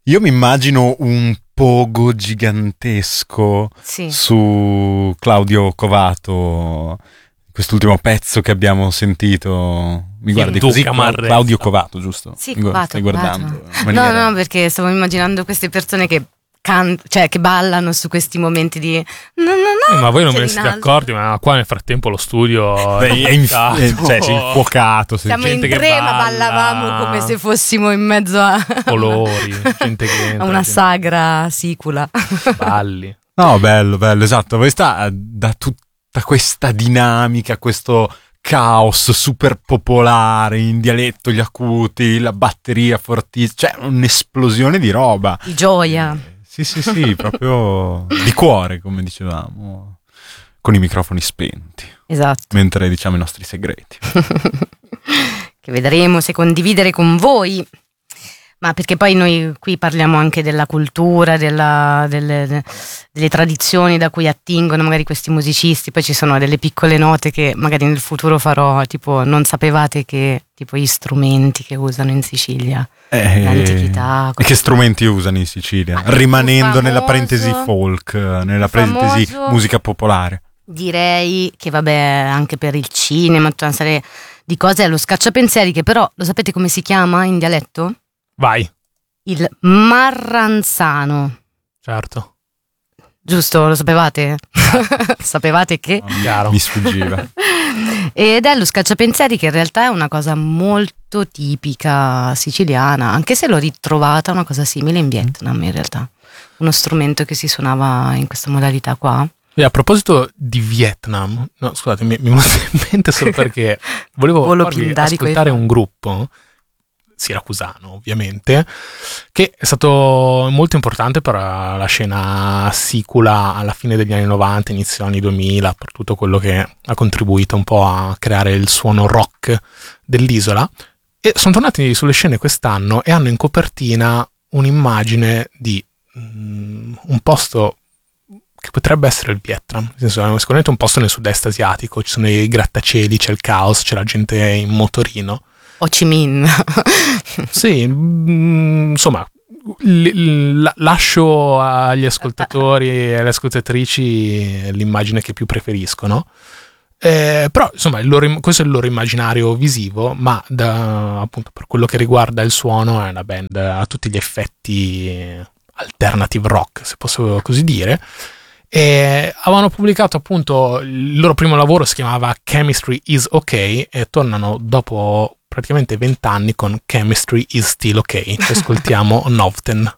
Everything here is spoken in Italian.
Io mi immagino un pogo gigantesco Sì. su Claudio Covato, quest'ultimo pezzo che abbiamo sentito. Mi guardi così, Claudio Covato, giusto? Sì, Mi Covato, stai Covato. guardando? in maniera- No, perché stavo immaginando queste persone che cioè che ballano su questi momenti di Ma voi non ve ne C'è siete in alto. accorti, ma qua nel frattempo lo studio Beh, è cioè, si è infuocato. Siamo gente in che tre, ma balla. ballavamo come se fossimo in mezzo a colori, gente che a entra, una gente sagra sicula. che balli. No, bello, esatto. Questa da tutta questa dinamica, questo caos super popolare in dialetto, gli acuti, la batteria fortissima, cioè un'esplosione di roba. Di gioia. Sì, proprio di cuore, come dicevamo, con i microfoni spenti, Esatto. mentre diciamo i nostri segreti. Che vedremo se condividere con voi. Ma perché poi noi qui parliamo anche della cultura, delle tradizioni da cui attingono magari questi musicisti, poi ci sono delle piccole note che magari nel futuro farò, tipo non sapevate che tipo gli strumenti che usano in Sicilia, l'antichità. E che strumenti usano in Sicilia? Rimanendo nella parentesi folk, nella parentesi famoso, musica popolare. Direi che vabbè, anche per il cinema, tutta una serie di cose, è lo scacciapensieri, che però lo sapete come si chiama in dialetto? Vai, Il marranzano. certo. Giusto, lo sapevate? Sapevate che? Chiaro. Mi sfuggiva. Ed è lo scacciapensieri, che in realtà è una cosa molto tipica siciliana, anche se l'ho ritrovata una cosa simile in Vietnam in realtà. Uno strumento che si suonava in questa modalità qua. E a proposito di Vietnam, no, scusate, mi è venuto in mente solo perché volevo Volo farvi pindarico ascoltare e fa. un gruppo siracusano, ovviamente, che è stato molto importante per la scena sicula alla fine degli anni 90, inizio anni 2000, per tutto quello che ha contribuito un po' a creare il suono rock dell'isola, e sono tornati sulle scene quest'anno e hanno in copertina un'immagine di un posto che potrebbe essere il Vietnam, nel senso, è sicuramente un posto nel sud-est asiatico, ci sono i grattacieli, c'è il caos, c'è la gente in motorino. Ho Chi Minh. Sì, insomma, lascio agli ascoltatori e alle ascoltatrici l'immagine che più preferiscono. Però, insomma, questo è il loro immaginario visivo, ma appunto per quello che riguarda il suono è una band a tutti gli effetti alternative rock, se posso così dire. E avevano pubblicato appunto il loro primo lavoro, si chiamava Chemistry is OK, e tornano dopo praticamente 20 anni con Chemistry is Still OK. Ci ascoltiamo Novten.